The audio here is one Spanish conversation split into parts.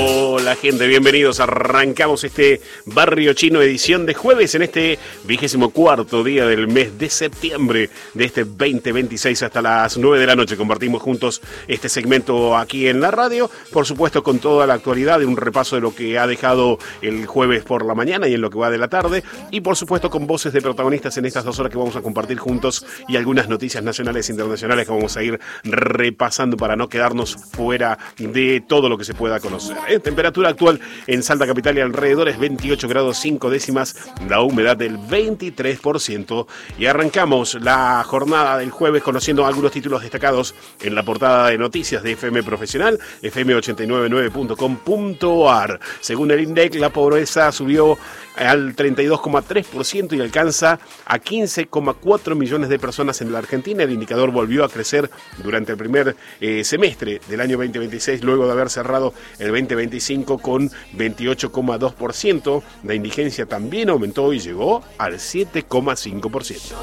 Hola gente, bienvenidos. Arrancamos este Barrio Chino edición de jueves en este 24º día del mes de septiembre de este 2026 hasta las 9 de la noche. Compartimos juntos este segmento aquí en la radio, por supuesto con toda la actualidad y un repaso de lo que ha dejado el jueves por la mañana y en lo que va de la tarde, y por supuesto con voces de protagonistas en estas 2 horas que vamos a compartir juntos y algunas noticias nacionales e internacionales que vamos a ir repasando para no quedarnos fuera de todo lo que se pueda conocer. Temperatura actual en Salta Capital y alrededores 28 grados 5 décimas, la humedad del 23%. Y arrancamos la jornada del jueves conociendo algunos títulos destacados en la portada de noticias de FM Profesional, fm899.com.ar. Según el INDEC, la pobreza subió al 32,3% y alcanza a 15,4 millones de personas en la Argentina. El indicador volvió a crecer durante el primer semestre del año 2026, luego de haber cerrado el 2025 con 28,2%. La indigencia también aumentó y llegó al 7,5%.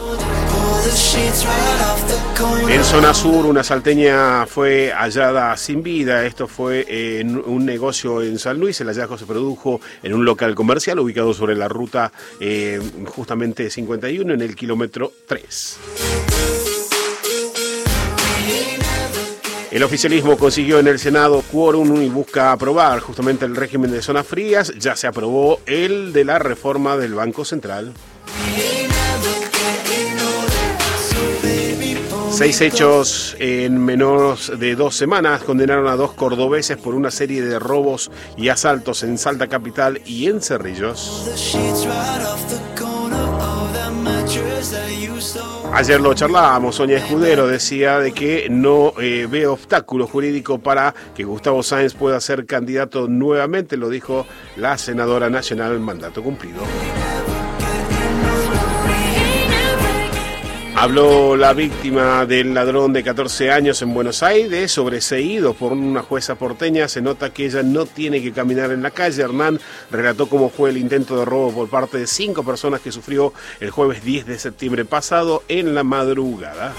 En zona sur, una salteña fue hallada sin vida. Esto fue en un negocio en San Luis. El hallazgo se produjo en un local comercial ubicado sobre la ruta justamente 51 en el kilómetro 3. El oficialismo consiguió en el Senado quórum y busca aprobar justamente el régimen de zonas frías. Ya se aprobó el de la reforma del Banco Central. 6 hechos en menos de 2 semanas condenaron a 2 cordobeses por una serie de robos y asaltos en Salta Capital y en Cerrillos. Ayer lo charlábamos, Sonia Escudero decía de que no ve obstáculo jurídico para que Gustavo Sáenz pueda ser candidato nuevamente, lo dijo la senadora nacional, mandato cumplido. Habló la víctima del ladrón de 14 años en Buenos Aires, sobreseído por una jueza porteña. Se nota que ella no tiene que caminar en la calle. Hernán relató cómo fue el intento de robo por parte de 5 personas que sufrió el jueves 10 de septiembre pasado en la madrugada.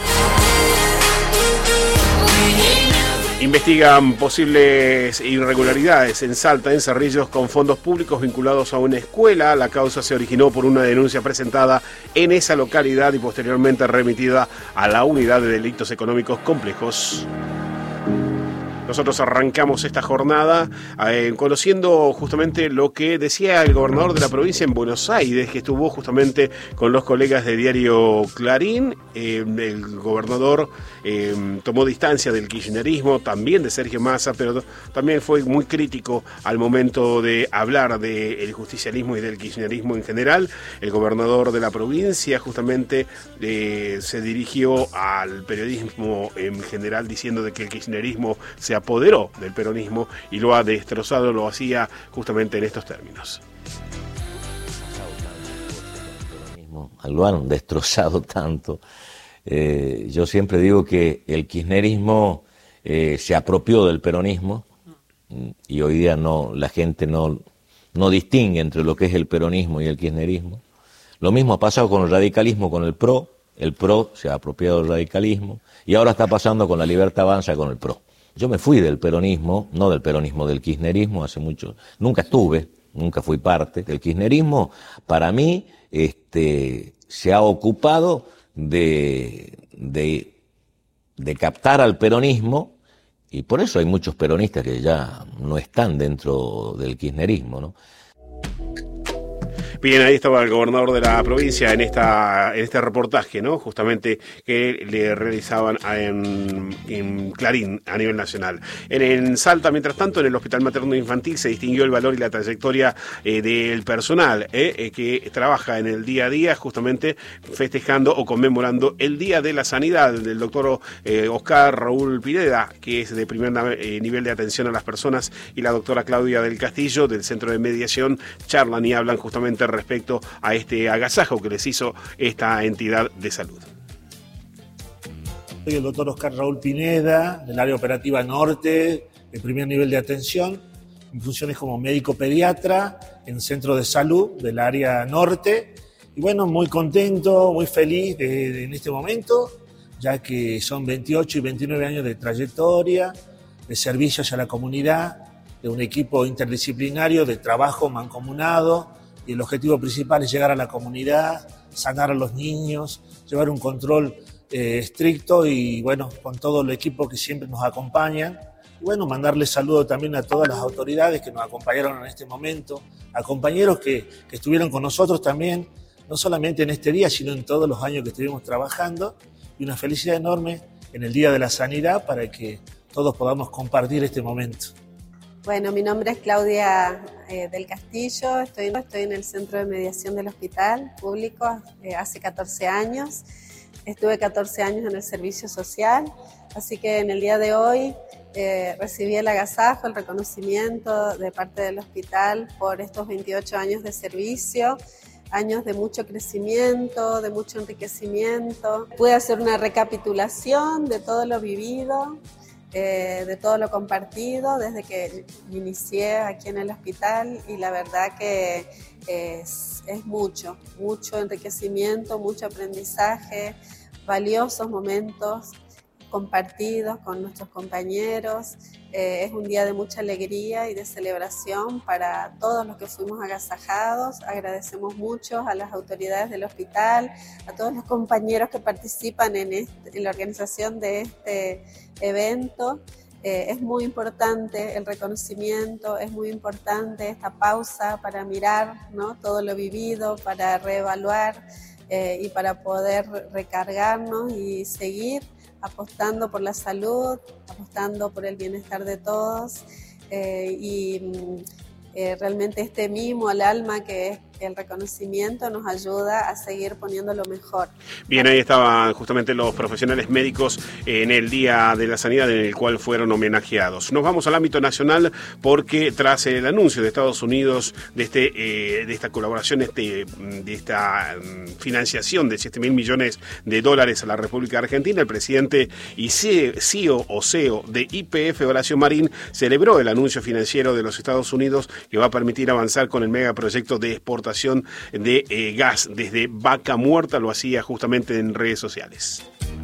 Investigan posibles irregularidades en Salta, en Cerrillos, con fondos públicos vinculados a una escuela. La causa se originó por una denuncia presentada en esa localidad y posteriormente remitida a la Unidad de Delitos Económicos Complejos. Nosotros arrancamos esta jornada conociendo justamente lo que decía el gobernador de la provincia en Buenos Aires, que estuvo justamente con los colegas de diario Clarín. El gobernador tomó distancia del kirchnerismo, también de Sergio Massa, pero también fue muy crítico al momento de hablar del justicialismo y del kirchnerismo en general. El gobernador de la provincia justamente se dirigió al periodismo en general diciendo de que el kirchnerismo se apoderó del peronismo y lo ha destrozado. Lo hacía justamente en estos términos. Lo han destrozado tanto. Yo siempre digo que el kirchnerismo se apropió del peronismo y hoy día la gente no distingue entre lo que es el peronismo y el kirchnerismo. Lo mismo ha pasado con el radicalismo, con el PRO. El PRO se ha apropiado del radicalismo y ahora está pasando con la Libertad Avanza con el PRO. Yo me fui del peronismo, no del peronismo, del kirchnerismo hace mucho. Nunca fui parte del kirchnerismo. Para mí, se ha ocupado de captar al peronismo y por eso hay muchos peronistas que ya no están dentro del kirchnerismo, ¿no? Bien, ahí estaba el gobernador de la provincia en este reportaje, ¿no? Justamente que le realizaban en Clarín a nivel nacional. En Salta, mientras tanto, en el Hospital Materno Infantil se distinguió el valor y la trayectoria del personal que trabaja en el día a día, justamente festejando o conmemorando el Día de la Sanidad del doctor Oscar Raúl Pineda, que es de primer nivel de atención a las personas, y la doctora Claudia del Castillo, del Centro de Mediación, charlan y hablan justamente respecto a este agasajo que les hizo esta entidad de salud. Soy el doctor Oscar Raúl Pineda, del área operativa norte, de primer nivel de atención. Mi función es como médico pediatra en centro de salud del área norte. Y bueno, muy contento, muy feliz en este momento, ya que son 28 y 29 años de trayectoria, de servicio hacia la comunidad, de un equipo interdisciplinario de trabajo mancomunado, y el objetivo principal es llegar a la comunidad, sanar a los niños, llevar un control estricto y bueno, con todo el equipo que siempre nos acompañan. Y bueno, mandarles saludos también a todas las autoridades que nos acompañaron en este momento, a compañeros que estuvieron con nosotros también, no solamente en este día, sino en todos los años que estuvimos trabajando, y una felicidad enorme en el Día de la Sanidad para que todos podamos compartir este momento. Bueno, mi nombre es Claudia del Castillo, estoy en el Centro de Mediación del Hospital Público hace 14 años. Estuve 14 años en el servicio social, así que en el día de hoy recibí el agasajo, el reconocimiento de parte del hospital por estos 28 años de servicio, años de mucho crecimiento, de mucho enriquecimiento. Pude hacer una recapitulación de todo lo vivido, de todo lo compartido desde que inicié aquí en el hospital, y la verdad que es mucho enriquecimiento, mucho aprendizaje, valiosos momentos compartidos con nuestros compañeros. Es un día de mucha alegría y de celebración para todos los que fuimos agasajados. Agradecemos mucho a las autoridades del hospital, a todos los compañeros que participan en la organización de este evento. Es muy importante el reconocimiento, es muy importante esta pausa para mirar, ¿no?, todo lo vivido, para reevaluar y para poder recargarnos y seguir apostando por la salud, apostando por el bienestar de todos realmente este mimo al alma que es el reconocimiento nos ayuda a seguir poniendo lo mejor. Bien, ahí estaban justamente los profesionales médicos en el Día de la Sanidad, en el cual fueron homenajeados. Nos vamos al ámbito nacional porque tras el anuncio de Estados Unidos de esta colaboración, de esta financiación de $7.000 millones a la República Argentina, el presidente y CEO de YPF, Horacio Marín, celebró el anuncio financiero de los Estados Unidos que va a permitir avanzar con el megaproyecto de exportación de gas desde Vaca Muerta. Lo hacía justamente en redes sociales.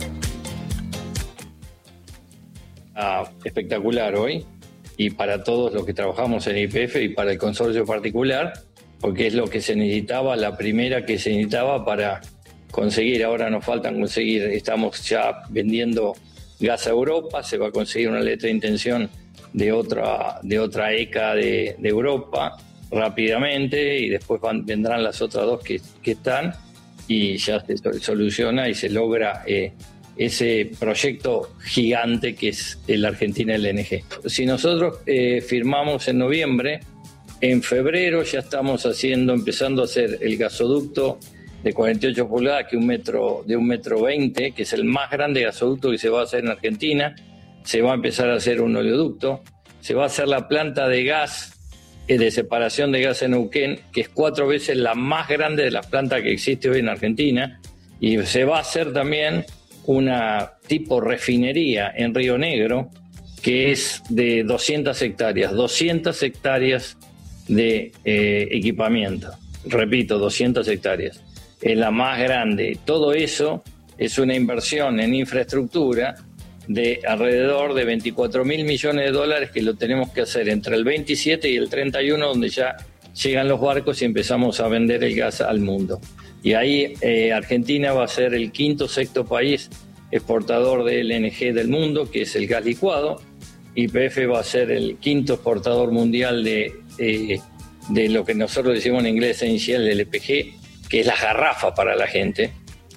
Espectacular hoy, y para todos los que trabajamos en YPF y para el consorcio particular, porque es lo que se necesitaba, la primera que se necesitaba para conseguir. Ahora nos faltan conseguir, estamos ya vendiendo gas a Europa, se va a conseguir una letra de intención de otra ECA de Europa rápidamente, y después vendrán las otras dos que están, y ya se soluciona y se logra ese proyecto gigante que es la Argentina LNG. Si nosotros firmamos en noviembre, en febrero ya estamos empezando a hacer el gasoducto de 48 pulgadas, de 1,20 metros, que es el más grande gasoducto que se va a hacer en Argentina. Se va a empezar a hacer un oleoducto, se va a hacer la planta de gas, de separación de gas en Neuquén, que es 4 veces la más grande de las plantas que existe hoy en Argentina, y se va a hacer también una tipo refinería en Río Negro, que es de 200 hectáreas de equipamiento. Repito, 200 hectáreas. Es la más grande. Todo eso es una inversión en infraestructura de alrededor de $24.000 millones que lo tenemos que hacer entre el 27 y el 31, donde ya llegan los barcos y empezamos a vender el gas al mundo. Y ahí Argentina va a ser el sexto país exportador de LNG del mundo, que es el gas licuado. YPF va a ser el quinto exportador mundial de lo que nosotros decimos en inglés esencial, el LPG, que es la garrafa para la gente.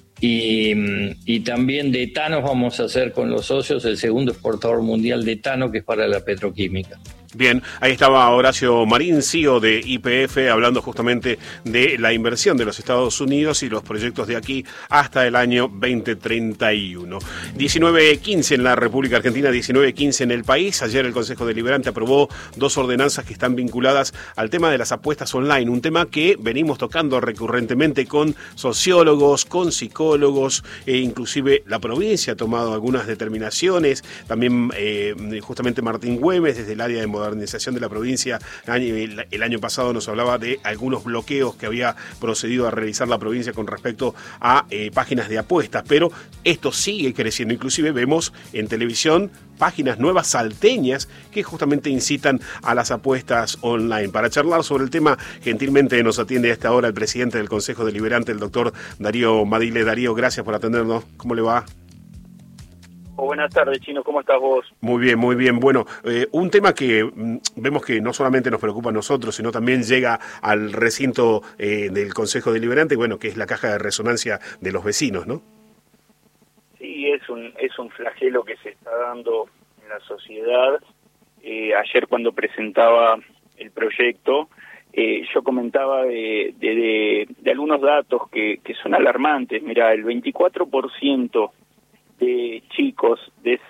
Y también de etanos vamos a hacer con los socios el segundo exportador mundial de etano, que es para la petroquímica. Bien, ahí estaba Horacio Marín, CEO de YPF, hablando justamente de la inversión de los Estados Unidos y los proyectos de aquí hasta el año 2031. 19:15 en la República Argentina, 19:15 en el país. Ayer el Consejo Deliberante aprobó 2 ordenanzas que están vinculadas al tema de las apuestas online, un tema que venimos tocando recurrentemente con sociólogos, con psicólogos, inclusive la provincia ha tomado algunas determinaciones, también justamente Martín Güemes desde el área de modernización de la provincia. El año pasado nos hablaba de algunos bloqueos que había procedido a realizar la provincia con respecto a páginas de apuestas, pero esto sigue creciendo. Inclusive vemos en televisión páginas nuevas salteñas que justamente incitan a las apuestas online. Para charlar sobre el tema, gentilmente nos atiende a esta hora el presidente del Consejo Deliberante, el doctor Darío Madile. Darío, gracias por atendernos. ¿Cómo le va? Buenas tardes, Chino, ¿cómo estás vos? Muy bien, muy bien. Bueno, un tema que vemos que no solamente nos preocupa a nosotros, sino también llega al recinto del Consejo Deliberante, bueno, que es la caja de resonancia de los vecinos, ¿no? Sí, es un flagelo que se está dando en la sociedad. Ayer cuando presentaba el proyecto, yo comentaba de algunos datos que son alarmantes. Mirá, el 24% de chicos de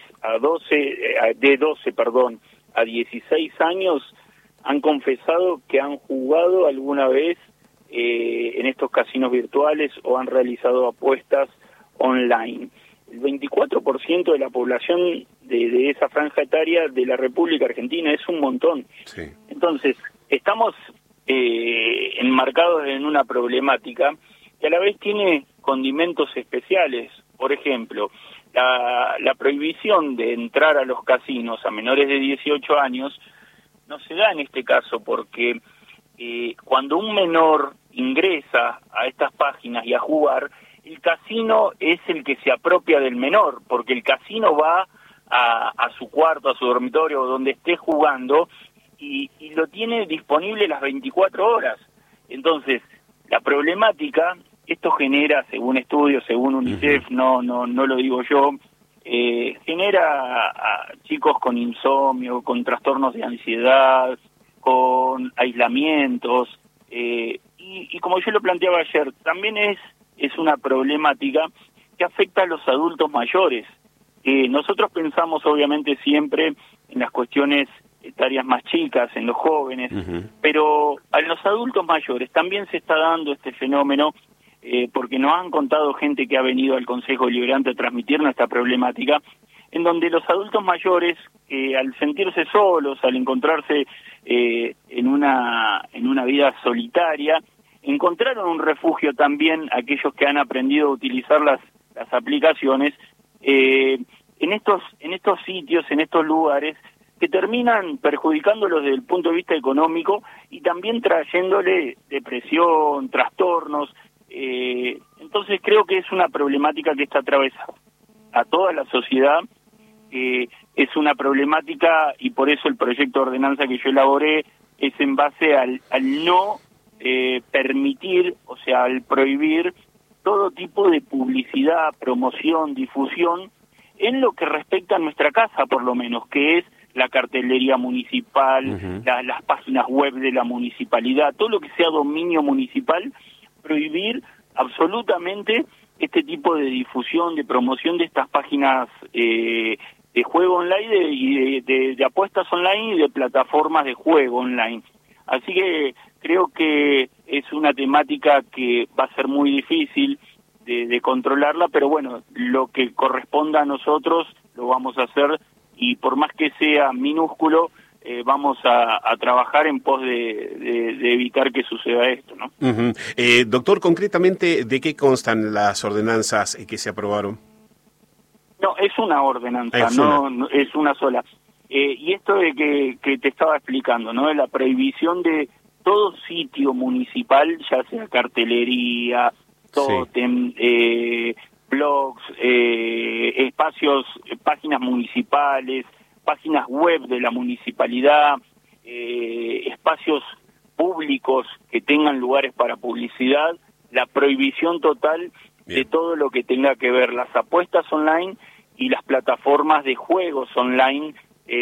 12 a 16 años han confesado que han jugado alguna vez en estos casinos virtuales o han realizado apuestas online. El 24% de la población de esa franja etaria de la República Argentina es un montón. Sí. Entonces, estamos enmarcados en una problemática que a la vez tiene condimentos especiales. Por ejemplo, la prohibición de entrar a los casinos a menores de 18 años no se da en este caso porque cuando un menor ingresa a estas páginas y a jugar, el casino es el que se apropia del menor, porque el casino va a su cuarto, a su dormitorio o donde esté jugando y lo tiene disponible las 24 horas. Entonces, la problemática, esto genera, según estudios, según UNICEF, no lo digo yo, genera a chicos con insomnio, con trastornos de ansiedad, con aislamientos, y como yo lo planteaba ayer, también es una problemática que afecta a los adultos mayores. Nosotros pensamos obviamente siempre en las cuestiones etarias más chicas, en los jóvenes, pero a los adultos mayores también se está dando este fenómeno, porque nos han contado gente que ha venido al Consejo Deliberante a transmitirnos esta problemática, en donde los adultos mayores, al sentirse solos, al encontrarse en una vida solitaria, encontraron un refugio también aquellos que han aprendido a utilizar las aplicaciones en estos sitios, en estos lugares, que terminan perjudicándolos desde el punto de vista económico y también trayéndole depresión, trastornos. Entonces creo que es una problemática que está atravesada a toda la sociedad, es una problemática y por eso el proyecto de ordenanza que yo elaboré es en base al no permitir, o sea, al prohibir todo tipo de publicidad, promoción, difusión en lo que respecta a nuestra casa, por lo menos, que es la cartelería municipal, las páginas web de la municipalidad, todo lo que sea dominio municipal, prohibir absolutamente este tipo de difusión, de promoción de estas páginas de juego online y de apuestas online y de plataformas de juego online. Así que creo que es una temática que va a ser muy difícil de controlarla, pero bueno, lo que corresponda a nosotros lo vamos a hacer y por más que sea minúsculo, vamos a trabajar en pos de evitar que suceda esto, ¿no? Doctor, concretamente, ¿de qué constan las ordenanzas que se aprobaron? No, es una ordenanza, no es una sola. Y esto de que te estaba explicando, ¿no? De la prohibición de todo sitio municipal, ya sea cartelería, tótem, blogs, espacios, páginas municipales, páginas web de la municipalidad, espacios públicos que tengan lugares para publicidad, la prohibición total de todo lo que tenga que ver las apuestas online y las plataformas de juegos online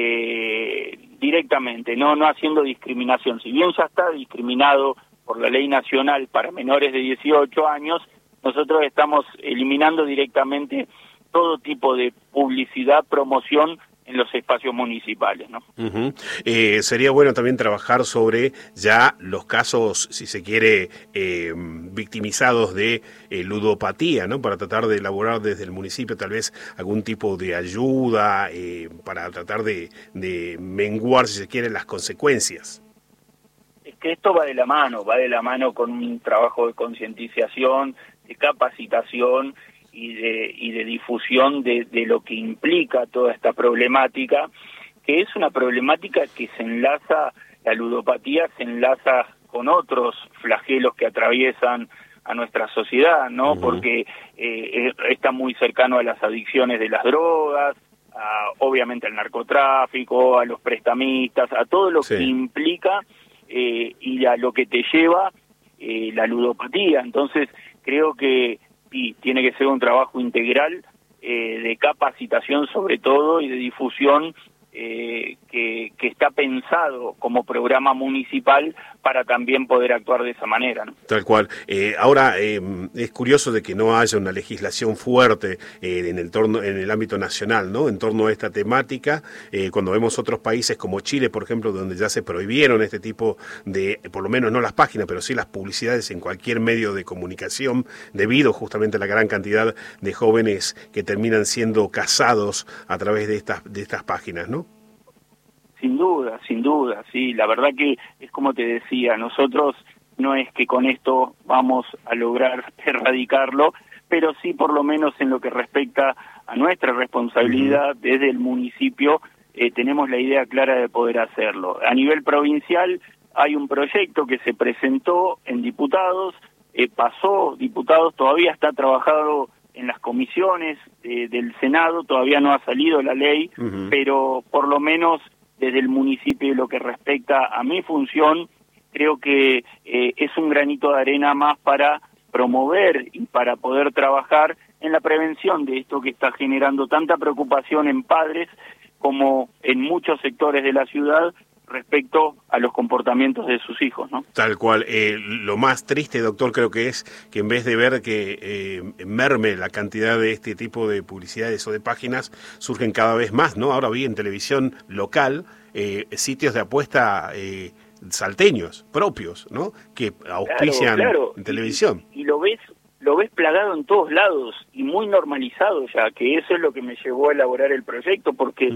directamente, no haciendo discriminación. Si bien ya está discriminado por la ley nacional para menores de 18 años, nosotros estamos eliminando directamente todo tipo de publicidad, promoción los espacios municipales, ¿no? Sería bueno también trabajar sobre ya los casos, si se quiere, victimizados de ludopatía, ¿no? Para tratar de elaborar desde el municipio tal vez algún tipo de ayuda para tratar de menguar, si se quiere, las consecuencias. Es que esto va de la mano con un trabajo de concientización, de capacitación y de difusión de lo que implica toda esta problemática, que es una problemática que se enlaza, la ludopatía se enlaza con otros flagelos que atraviesan a nuestra sociedad, ¿no? Porque está muy cercano a las adicciones de las drogas, obviamente al narcotráfico, a los prestamistas, a todo lo que implica y a lo que te lleva la ludopatía. Entonces creo que sí, tiene que ser un trabajo integral de capacitación sobre todo y de difusión que está pensado como programa municipal para también poder actuar de esa manera, ¿no? Tal cual. Ahora, es curioso de que no haya una legislación fuerte en el ámbito nacional, ¿no? En torno a esta temática, cuando vemos otros países como Chile, por ejemplo, donde ya se prohibieron este tipo de, por lo menos no las páginas, pero sí las publicidades en cualquier medio de comunicación, debido justamente a la gran cantidad de jóvenes que terminan siendo casados a través de estas páginas, ¿no? Sin duda, sí. La verdad que es como te decía, nosotros no es que con esto vamos a lograr erradicarlo, pero sí por lo menos en lo que respecta a nuestra responsabilidad desde el municipio, tenemos la idea clara de poder hacerlo. A nivel provincial hay un proyecto que se presentó en diputados, pasó diputados, todavía está trabajado en las comisiones del Senado, todavía no ha salido la ley, pero por lo menos desde el municipio y lo que respecta a mi función, creo que es un granito de arena más para promover y para poder trabajar en la prevención de esto que está generando tanta preocupación en padres como en muchos sectores de la ciudad respecto a los comportamientos de sus hijos, ¿no? Tal cual. Lo más triste, doctor, creo que es que en vez de ver que merme la cantidad de este tipo de publicidades o de páginas, surgen cada vez más, ¿no? Ahora vi en televisión local sitios de apuesta salteños, propios, ¿no? Que auspician en televisión. Y lo ves plagado en todos lados y muy normalizado ya, que eso es lo que me llevó a elaborar el proyecto, porque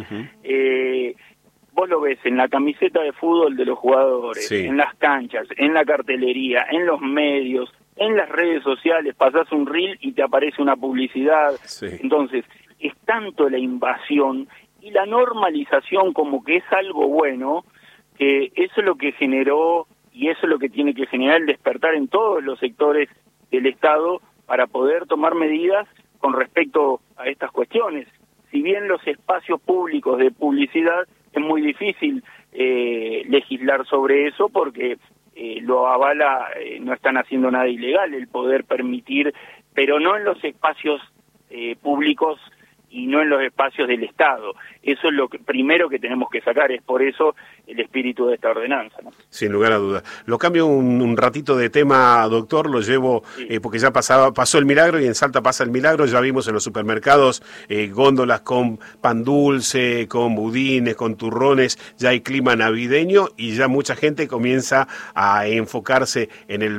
vos lo ves en la camiseta de fútbol de los jugadores, en las canchas, en la cartelería, en los medios, en las redes sociales, pasás un reel y te aparece una publicidad. Entonces, es tanto la invasión y la normalización como que es algo bueno, que eso es lo que generó y eso es lo que tiene que generar el despertar en todos los sectores del Estado para poder tomar medidas con respecto a estas cuestiones. Si bien los espacios públicos de publicidad es muy difícil legislar sobre eso porque lo avala, no están haciendo nada ilegal el poder permitir, pero no en los espacios públicos y no en los espacios del Estado. Eso es lo primero que tenemos que sacar, es por eso el espíritu de esta ordenanza, ¿no? Sin lugar a dudas. Lo cambio un ratito de tema, doctor, lo llevo porque ya pasó el milagro y en Salta pasa el milagro, ya vimos en los supermercados góndolas con pan dulce, con budines, con turrones, ya hay clima navideño y ya mucha gente comienza a enfocarse en el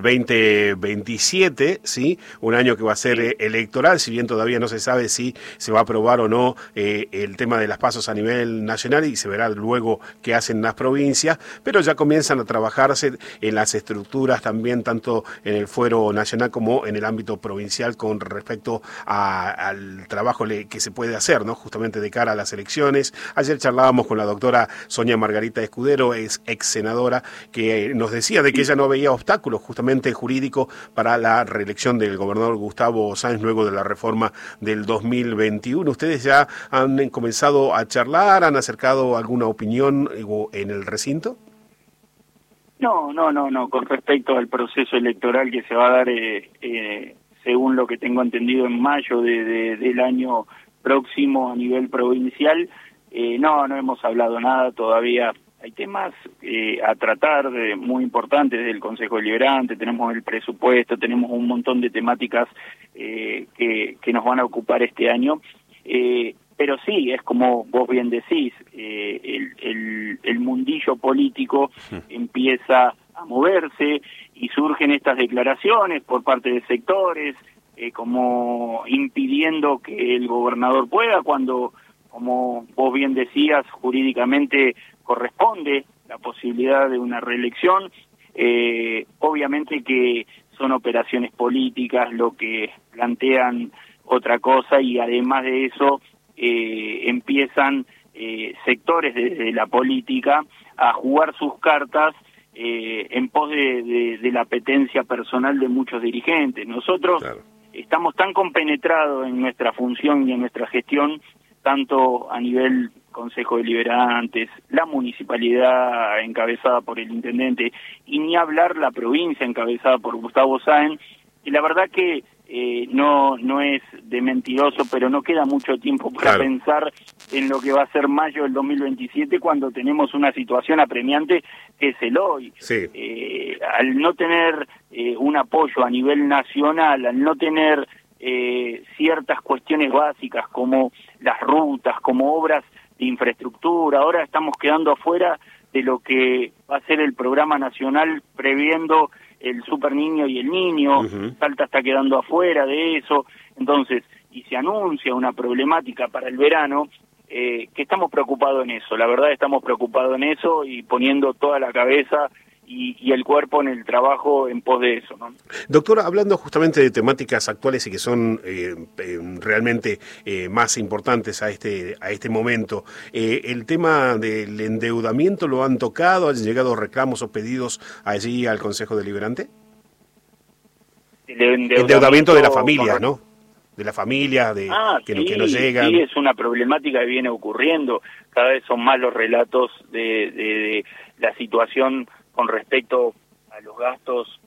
2027, ¿sí? Un año que va a ser electoral, si bien todavía no se sabe si se va a aprobar o no el tema de las pasos a nivel nacional y se verá luego qué hacen las provincias, pero ya comienzan a trabajarse en las estructuras también, tanto en el fuero nacional como en el ámbito provincial con respecto al trabajo que se puede hacer, ¿no? Justamente de cara a las elecciones. Ayer charlábamos con la doctora Sonia Margarita Escudero, es ex senadora, que nos decía de que ella no veía obstáculos justamente jurídicos para la reelección del gobernador Gustavo Sáenz luego de la reforma del 2021. ¿Ustedes ya han comenzado a charlar? ¿Han acercado alguna opinión en el recinto? No. Con respecto al proceso electoral que se va a dar, según lo que tengo entendido, en mayo del año próximo a nivel provincial, no hemos hablado nada todavía. Hay temas a tratar muy importantes del Consejo Deliberante, tenemos el presupuesto, tenemos un montón de temáticas que nos van a ocupar este año. pero sí, es como vos bien decís, el mundillo político empieza a moverse y surgen estas declaraciones por parte de sectores, como impidiendo que el gobernador pueda, cuando, como vos bien decías, jurídicamente corresponde la posibilidad de una reelección. Obviamente que son operaciones políticas lo que plantean otra cosa, y además de eso empiezan sectores de la política a jugar sus cartas en pos de la apetencia personal de muchos dirigentes. Nosotros estamos tan compenetrados en nuestra función y en nuestra gestión, tanto a nivel Consejo Deliberantes, la municipalidad encabezada por el intendente, y ni hablar la provincia encabezada por Gustavo Sáenz, y la verdad que no es de mentiroso, pero no queda mucho tiempo para pensar en lo que va a ser mayo del 2027, cuando tenemos una situación apremiante que es el hoy. Al no tener un apoyo a nivel nacional, al no tener ciertas cuestiones básicas como las rutas, como obras de infraestructura, ahora estamos quedando afuera de lo que va a ser el programa nacional previendo el Super Niño y el Niño. Salta está quedando afuera de eso, entonces, y se anuncia una problemática para el verano, que estamos preocupados en eso, la verdad estamos preocupados en eso y poniendo toda la cabeza y el cuerpo en el trabajo en pos de eso, ¿no? Doctora, hablando justamente de temáticas actuales y que son realmente más importantes a este momento, el tema del endeudamiento, ¿lo han tocado? ¿Han llegado reclamos o pedidos allí al Consejo Deliberante? El endeudamiento de la familia, ¿no? De la familia, que nos llegan. Sí, es una problemática que viene ocurriendo. Cada vez son más los relatos de la situación con respecto a los gastos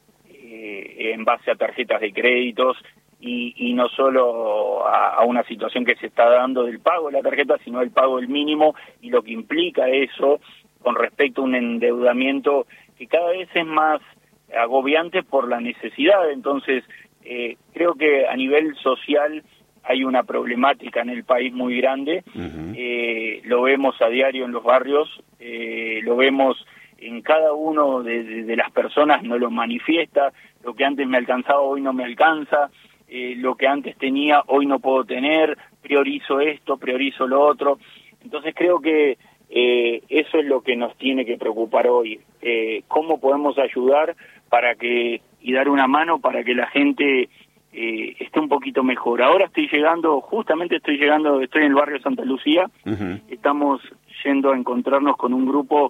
en base a tarjetas de créditos, y no solo a una situación que se está dando del pago de la tarjeta, sino el pago del mínimo y lo que implica eso con respecto a un endeudamiento que cada vez es más agobiante por la necesidad. Entonces, creo que a nivel social hay una problemática en el país muy grande. Lo vemos a diario en los barrios, lo vemos en cada uno de las personas, no lo manifiesta. Lo que antes me alcanzaba hoy no me alcanza, lo que antes tenía hoy no puedo tener, priorizo esto, priorizo lo otro. Entonces creo que eso es lo que nos tiene que preocupar hoy, cómo podemos ayudar y dar una mano para que la gente esté un poquito mejor. Ahora estoy en el barrio Santa Lucía. Estamos yendo a encontrarnos con un grupo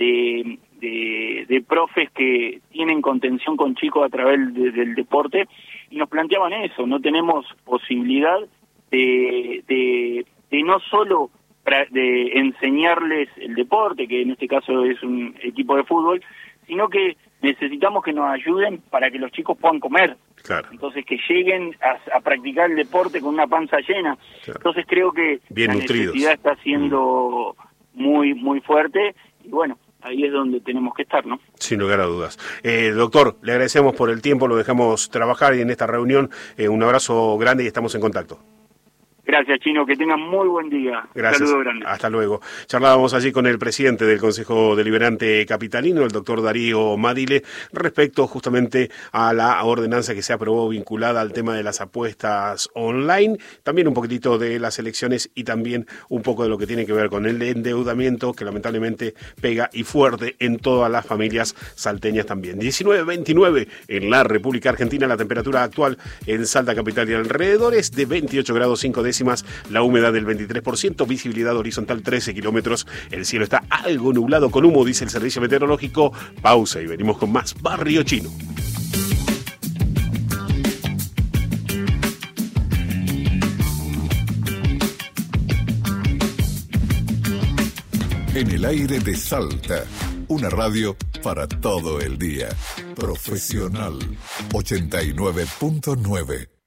de profes que tienen contención con chicos a través del deporte, y nos planteaban eso: no tenemos posibilidad de no solo de enseñarles el deporte, que en este caso es un equipo de fútbol, sino que necesitamos que nos ayuden para que los chicos puedan comer. Entonces, que lleguen a practicar el deporte con una panza llena. Entonces creo que bien la nutridos. Necesidad está siendo muy, muy fuerte, y bueno, ahí es donde tenemos que estar, ¿no? Sin lugar a dudas. Doctor, le agradecemos por el tiempo, lo dejamos trabajar y en esta reunión un abrazo grande y estamos en contacto. Gracias, Chino, que tengan muy buen día. Gracias. Un saludo grande. Hasta luego. Charlábamos allí con el presidente del Consejo Deliberante Capitalino, el doctor Darío Madile, respecto justamente a la ordenanza que se aprobó vinculada al tema de las apuestas online, también un poquitito de las elecciones y también un poco de lo que tiene que ver con el endeudamiento, que lamentablemente pega y fuerte en todas las familias salteñas también. 19:29 en la República Argentina, la temperatura actual en Salta Capital y alrededores de 28 grados 5 décimas, la humedad del 23%, visibilidad horizontal 13 kilómetros, el cielo está algo nublado con humo, dice el servicio meteorológico. Pausa y venimos con más Barrio Chino. En el aire de Salta, una radio para todo el día. Profesional 89.9.